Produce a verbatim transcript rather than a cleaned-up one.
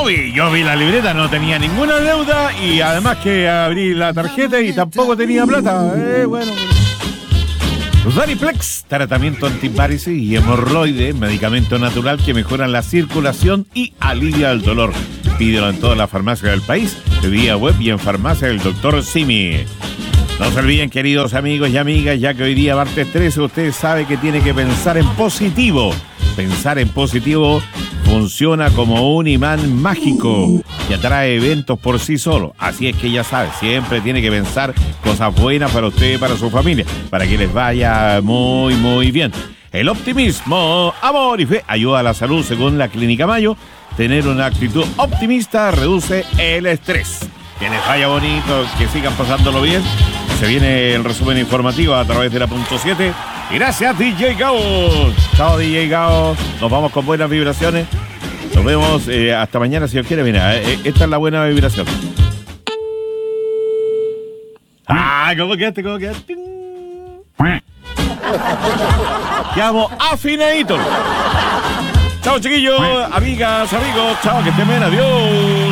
no vi, yo vi la libreta, no tenía ninguna deuda y además que abrí la tarjeta y tampoco tenía plata. Eh, bueno. Variplex, tratamiento antivarices y hemorroide, medicamento natural que mejora la circulación y alivia el dolor. Pídelo en todas las farmacias del país, de vía web y en farmacia del doctor Simi. No se olviden, queridos amigos y amigas, ya que hoy día martes trece, usted sabe que tiene que pensar en positivo. Pensar en positivo funciona como un imán mágico que atrae eventos por sí solo. Así es que ya sabe, siempre tiene que pensar cosas buenas para usted y para su familia, para que les vaya muy, muy bien. El optimismo, amor y fe ayuda a la salud según la Clínica Mayo. Tener una actitud optimista reduce el estrés. Que les vaya bonito, que sigan pasándolo bien. Se viene el resumen informativo a través de la punto siete. Y gracias, D J Gao. Chao, D J Gao. Nos vamos con buenas vibraciones. Nos vemos eh, hasta mañana, si Dios quiere. Mira, eh, esta es la buena vibración. Ah, ¿cómo quedaste? ¿Cómo quedaste? Quedamos afinaditos. Chao, chiquillos, amigas, amigos. Chao, que estén bien. Adiós.